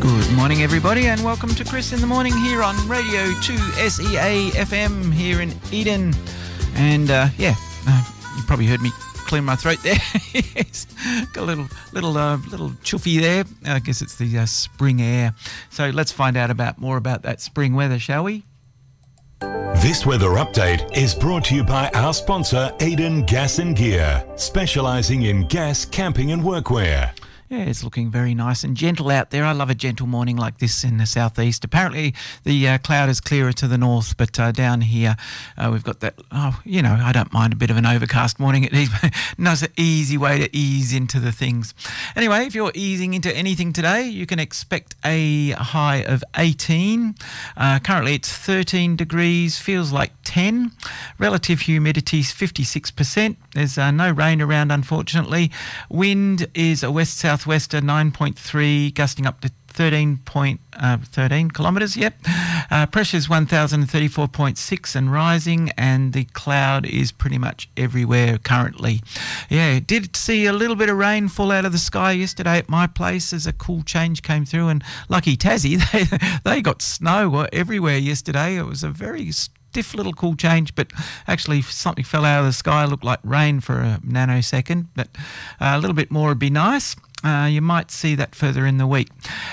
Good morning, everybody, and welcome to Chris in the Morning here on Radio 2 SEA FM here in Eden. And you probably heard me clear my throat there. Yes, got a little chuffy there. I guess it's the spring air. So let's find out more about that spring weather, shall we? This weather update is brought to you by our sponsor, Eden Gas and Gear, specialising in gas, camping and workwear. Yeah, it's looking very nice and gentle out there. I love a gentle morning like this in the southeast. Apparently, the cloud is clearer to the north, but down here we've got that, I don't mind a bit of an overcast morning. It's a nice, easy way to ease into the things. Anyway, if you're easing into anything today, you can expect a high of 18. Currently, it's 13 degrees, feels like 10. Relative humidity is 56%. There's no rain around, unfortunately. Wind is a west-southwester 9.3, gusting up to 13 kilometres, yep. Pressure's 1,034.6 and rising, and the cloud is pretty much everywhere currently. Yeah, did see a little bit of rain fall out of the sky yesterday at my place as a cool change came through, and lucky Tassie, they got snow everywhere yesterday. It was a very stiff little cool change, but actually something fell out of the sky, looked like rain for a nanosecond, but a little bit more would be nice. You might see that further in the week.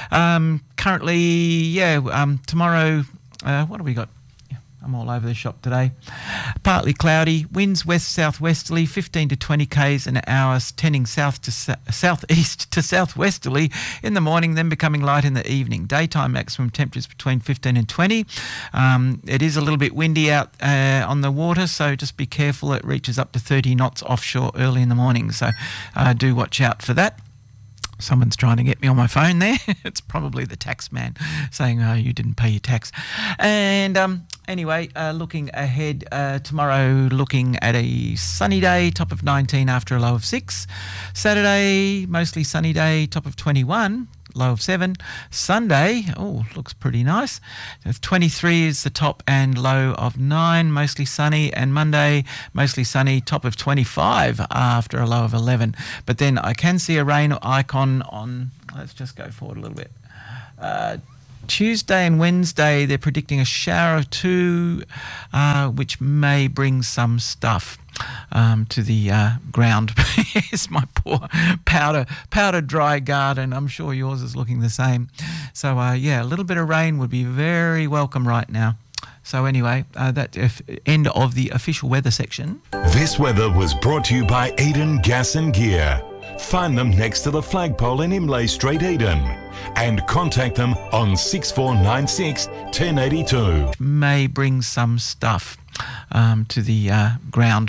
Currently, tomorrow, what have we got? I'm all over the shop today. Partly cloudy, winds west-southwesterly, 15 to 20 k's an hour, tending southeast to southwesterly in the morning, then becoming light in the evening. Daytime maximum temperatures between 15 and 20. It is a little bit windy out on the water, so just be careful. It reaches up to 30 knots offshore early in the morning, so do watch out for that. Someone's trying to get me on my phone there. It's probably the tax man saying, oh, you didn't pay your tax. And anyway, looking ahead, tomorrow looking at a sunny day, top of 19 after a low of 6. Saturday, mostly sunny day, top of 21. Low of 7. Sunday, looks pretty nice. 23 is the top and low of 9, mostly sunny. And Monday, mostly sunny, top of 25 after a low of 11. But then I can see a rain icon on, let's just go forward a little bit. Tuesday and Wednesday, they're predicting a shower or two, which may bring some stuff to the ground. Yes, my poor powder dry garden. I'm sure yours is looking the same. So a little bit of rain would be very welcome right now. So anyway, that end of the official weather section. This weather was brought to you by Eden Gas and Gear. Find them next to the flagpole in Imlay Street, Eden. And contact them on 6496 1082. May bring some stuff to the ground.